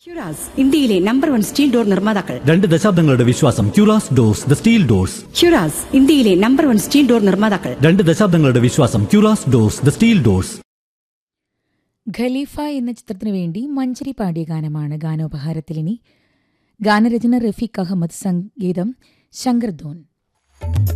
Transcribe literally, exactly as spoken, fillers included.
ക്യൂറാസ് ഇന്ത്യയിലെ number one steel door നിർമ്മാതാക്കൾ. രണ്ട് ദശാബ്ദങ്ങളുടെ വിശ്വാസം. ക്യൂറാസ് ഡോർസ്, ദ സ്റ്റീൽ ഡോർസ്. ക്യൂറാസ് ഇന്ത്യയിലെ നമ്പർ വൺ സ്റ്റീൽ ഡോർ നിർമ്മാതാക്കൾ. രണ്ട് ദശാബ്ദങ്ങളുടെ വിശ്വാസം. ക്യൂറാസ് ഡോർസ്, ദ സ്റ്റീൽ ഡോർസ്. ഖലീഫ എന്ന ചിത്രത്തിനു വേണ്ടി മഞ്ചരി പാടിയ ഗാനമാണ് ഗാനോപഹാരത്തിലിനി. ഗാനരചന റഫീഖ് അഹമ്മദ്, സംഗീതം ശങ്കർ ധോൻ.